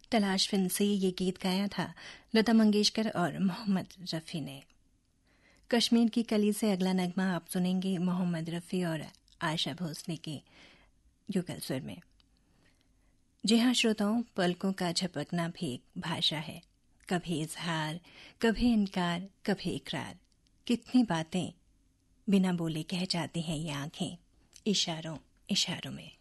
तलाश फिल्म से ये गीत गाया था लता मंगेशकर और मोहम्मद रफ़ी ने। कश्मीर की कली से अगला नगमा आप सुनेंगे मोहम्मद रफ़ी और आशा भोसले के युगल स्वर में। जी हाँ श्रोताओं, पलकों का झपकना भी एक भाषा है। कभी इजहार, कभी इनकार, कभी इकरार। कितनी बातें बिना बोले कह जाती हैं ये आंखें, इशारों इशारों में।